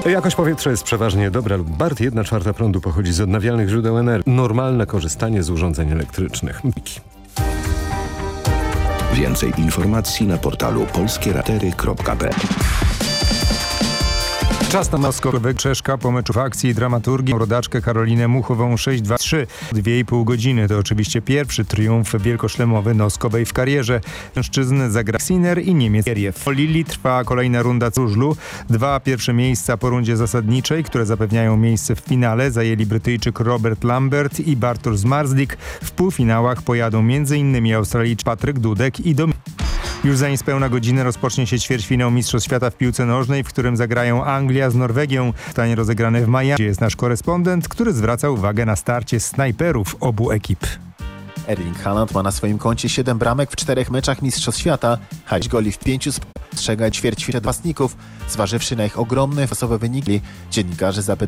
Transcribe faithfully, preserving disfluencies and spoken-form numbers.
Jakość powietrza jest przeważnie dobra lub bardzo. Jedna czwarta prądu pochodzi z odnawialnych źródeł energii. Normalne korzystanie z urządzeń elektrycznych. Więcej informacji na portalu polskie ratery kropka p l. Czas na Moskowę Czeszka po meczu w akcji i dramaturgii rodaczkę Karolinę Muchową sześć dwa trzy. Dwie i pół godziny to oczywiście pierwszy triumf wielkoszlemowy Noskowej w karierze. Mężczyzn zagra Sinner i Niemiec Kieriew. W Lili trwa kolejna runda żużlu. Dwa pierwsze miejsca po rundzie zasadniczej, które zapewniają miejsce w finale, zajęli Brytyjczyk Robert Lambert i Bartosz Zmarzlik. W półfinałach pojadą m.in. Australijczyk Patryk Dudek i Dominik. Już za niespełna godzinę rozpocznie się ćwierćfinał Mistrzostw Świata w piłce nożnej, w którym zagrają Anglia z Norwegią. Stanie rozegrane w Miami. Jest nasz korespondent, który zwraca uwagę na starcie snajperów obu ekip. Erling Haaland ma na swoim koncie siedem bramek w czterech meczach Mistrzostw Świata, a goli w pięciu spostrzega ćwierćfinału napastników, zważywszy na ich ogromne fasowe wyniki. Dziennikarze zapytali